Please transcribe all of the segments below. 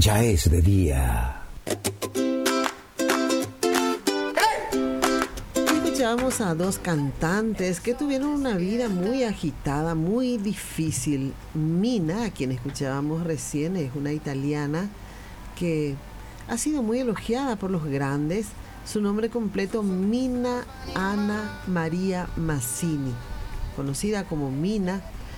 Ya es de día. Escuchábamos a dos cantantes que tuvieron una vida muy agitada, muy difícil. Mina, a quien escuchábamos recién, es una italiana que ha sido muy elogiada por los grandes. Su nombre completo, Mina Anna Maria Massini, conocida como Mina.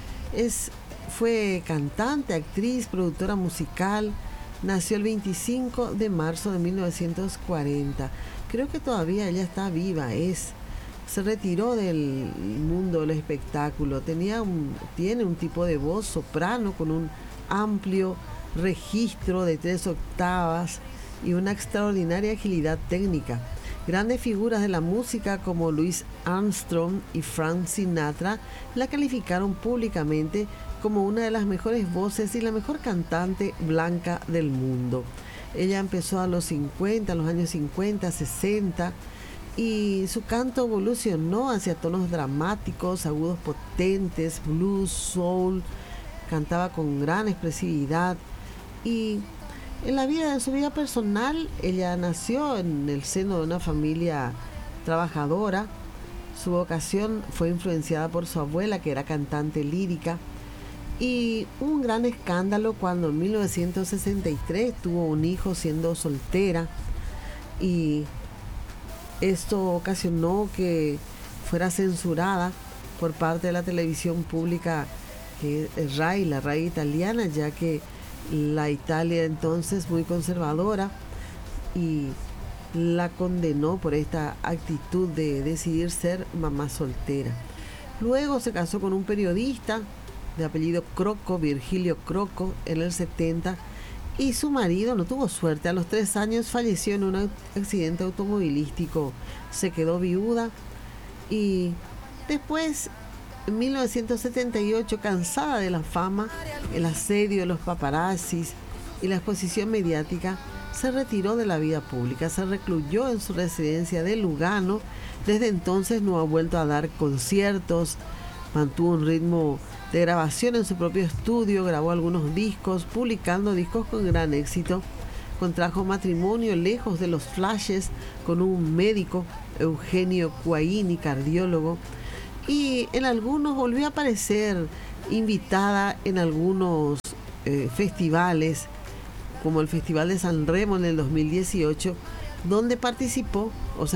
Fue cantante, actriz, productora musical. Nació el 25 de marzo de 1940. Creo que todavía ella está viva. Se retiró del mundo del espectáculo. Tiene un tipo de voz soprano con un amplio registro de 3 octavas y una extraordinaria agilidad técnica. Grandes figuras de la música como Louis Armstrong y Frank Sinatra la calificaron públicamente como una de las mejores voces y la mejor cantante blanca del mundo. Ella empezó a los años 50, 60, y su canto evolucionó hacia tonos dramáticos, agudos potentes, blues, soul. Cantaba con gran expresividad. Y en su vida personal, ella nació en el seno de una familia trabajadora. Su vocación fue influenciada por su abuela, que era cantante lírica. Y un gran escándalo cuando en 1963 tuvo un hijo siendo soltera, y esto ocasionó que fuera censurada por parte de la televisión pública, que es RAI, la RAI italiana, ya que la Italia entonces muy conservadora, y la condenó por esta actitud de decidir ser mamá soltera. Luego se casó con un periodista de apellido Crocco, Virgilio Crocco, en el 70, y su marido no tuvo suerte. A los 3 años falleció en un accidente automovilístico. Se quedó viuda, y después, en 1978, cansada de la fama, el asedio de los paparazzis y la exposición mediática, se retiró de la vida pública. Se recluyó en su residencia de Lugano. Desde entonces no ha vuelto a dar conciertos. Mantuvo un ritmo de grabación en su propio estudio, grabó algunos discos, publicando discos con gran éxito. Contrajo matrimonio lejos de los flashes con un médico, Eugenio Cuaini, cardiólogo, y en algunos volvió a aparecer invitada en algunos festivales, como el Festival de San Remo en el 2018, donde participó,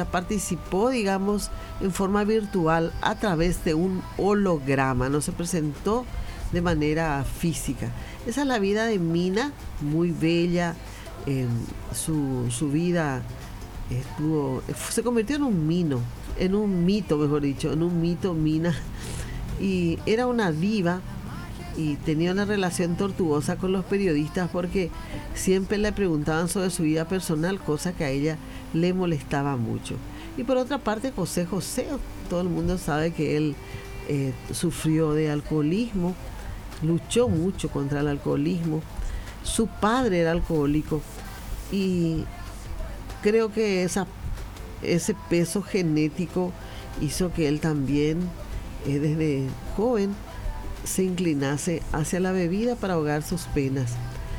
digamos, en forma virtual a través de un holograma. No se presentó de manera física. Esa es la vida de Mina, muy bella. Su vida se convirtió en un mito, Mina, y era una diva, y tenía una relación tortuosa con los periodistas porque siempre le preguntaban sobre su vida personal, cosa que a ella le molestaba mucho. Y por otra parte, José José, todo el mundo sabe que él sufrió de alcoholismo, luchó mucho contra el alcoholismo. Su padre era alcohólico, y creo que ese peso genético hizo que él también, desde joven, se inclinase hacia la bebida para ahogar sus penas.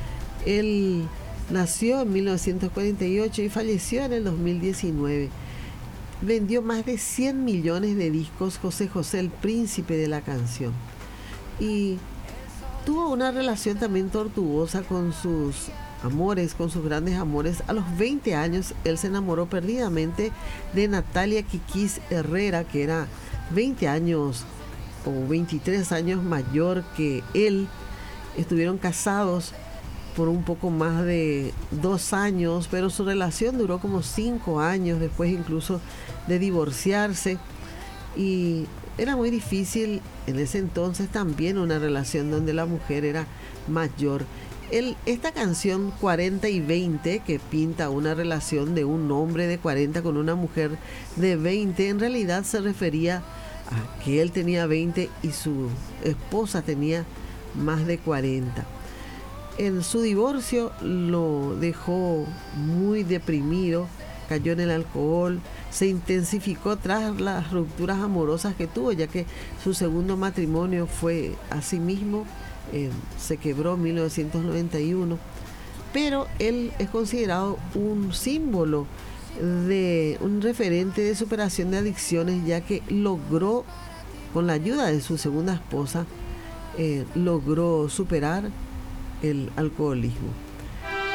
Él nació en 1948 y falleció en el 2019. Vendió más de 100 millones de discos, José José, el príncipe de la canción. Y tuvo una relación también tortuosa con sus grandes amores. A los 20 años, él se enamoró perdidamente de Natalia Quiquís Herrera, que era 20 años o 23 años mayor que él. Estuvieron casados por un poco más de 2 años, pero su relación duró como 5 años, después incluso de divorciarse. Y era muy difícil en ese entonces también una relación donde la mujer era mayor. Esta canción 40 y 20, que pinta una relación de un hombre de 40 con una mujer de 20, en realidad se refería a que él tenía 20 y su esposa tenía más de 40. En su divorcio lo dejó muy deprimido, cayó en el alcohol, se intensificó tras las rupturas amorosas que tuvo, ya que su segundo matrimonio fue así mismo, se quebró en 1991. pero él es considerado un símbolo de un referente de superación de adicciones, ya que logró, con la ayuda de su segunda esposa, logró superar el alcoholismo.